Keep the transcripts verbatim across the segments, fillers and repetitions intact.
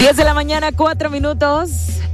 diez de la mañana, cuatro minutos.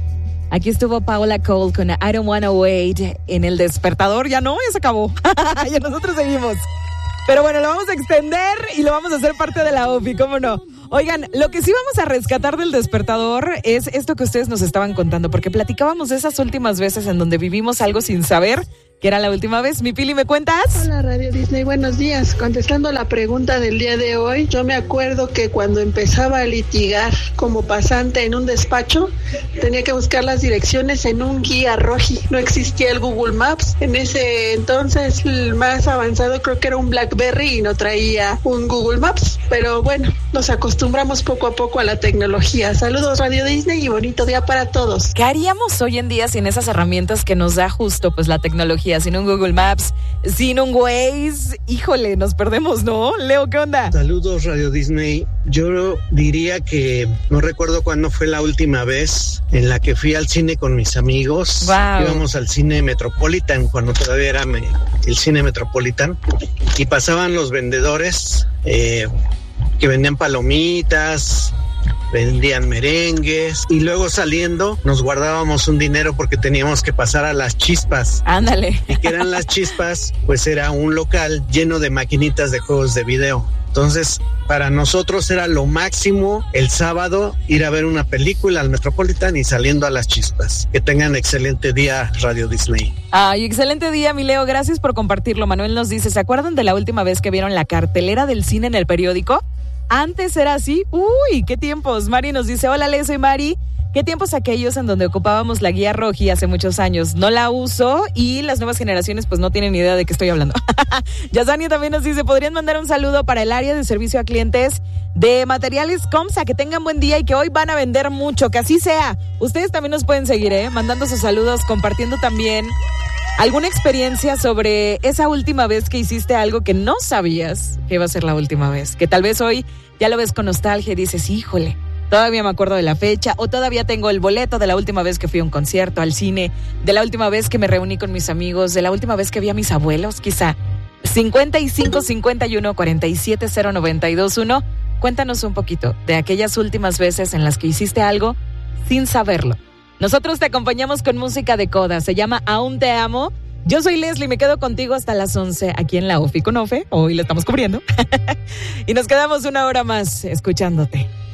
Aquí estuvo Paula Cole con I Don't Wanna Wait en El Despertador. Ya no, ya se acabó. Ya nosotros seguimos. Pero bueno, lo vamos a extender y lo vamos a hacer parte de la O F I, ¿cómo no? Oigan, lo que sí vamos a rescatar del Despertador es esto que ustedes nos estaban contando, porque platicábamos de esas últimas veces en donde vivimos algo sin saber que era la última vez. Mi Pili, ¿me cuentas? Hola, Radio Disney, buenos días. Contestando la pregunta del día de hoy, yo me acuerdo que cuando empezaba a litigar como pasante en un despacho, tenía que buscar las direcciones en un guía roji. No existía el Google Maps. En ese entonces, el más avanzado creo que era un BlackBerry y no traía un Google Maps. Pero bueno, nos acostumbramos poco a poco a la tecnología. Saludos, Radio Disney, y bonito día para todos. ¿Qué haríamos hoy en día sin esas herramientas que nos da justo pues la tecnología? Sin un Google Maps, sin un Waze, híjole, nos perdemos, ¿no? Leo, ¿qué onda? Saludos, Radio Disney. Yo diría que no recuerdo cuándo fue la última vez en la que fui al cine con mis amigos. Wow. Íbamos al cine Metropolitan, cuando todavía era me, el cine Metropolitan, y pasaban los vendedores eh, que vendían palomitas, vendían merengues, y luego saliendo nos guardábamos un dinero porque teníamos que pasar a las chispas. Ándale. ¿Y qué eran las chispas? Pues era un local lleno de maquinitas de juegos de video. Entonces, para nosotros era lo máximo el sábado ir a ver una película al Metropolitan y saliendo a las chispas. Que tengan excelente día, Radio Disney. Ay, excelente día, mi Leo. Gracias por compartirlo. Manuel nos dice, ¿se acuerdan de la última vez que vieron la cartelera del cine en el periódico? Antes era así. Uy, qué tiempos. Mari nos dice, hola, Leo, soy Mari. ¿Qué tiempos aquellos en donde ocupábamos la guía roji hace muchos años? No la uso y las nuevas generaciones pues no tienen ni idea de qué estoy hablando. Yasania también nos dice, ¿podrían mandar un saludo para el área de servicio a clientes de Materiales Comsa? Que tengan buen día y que hoy van a vender mucho, que así sea. Ustedes también nos pueden seguir, ¿eh? Mandando sus saludos, compartiendo también alguna experiencia sobre esa última vez que hiciste algo que no sabías que iba a ser la última vez. Que tal vez hoy ya lo ves con nostalgia y dices, híjole, todavía me acuerdo de la fecha, o todavía tengo el boleto de la última vez que fui a un concierto, al cine, de la última vez que me reuní con mis amigos, de la última vez que vi a mis abuelos, quizá. cincuenta y cinco, cincuenta y uno, cuarenta y siete, cero noventa y dos uno. Cuéntanos un poquito de aquellas últimas veces en las que hiciste algo sin saberlo. Nosotros te acompañamos con música de Coda, se llama Aún Te Amo. Yo soy Leslie, me quedo contigo hasta las once aquí en la O F I con Ofe, hoy la estamos cubriendo. Y nos quedamos una hora más escuchándote.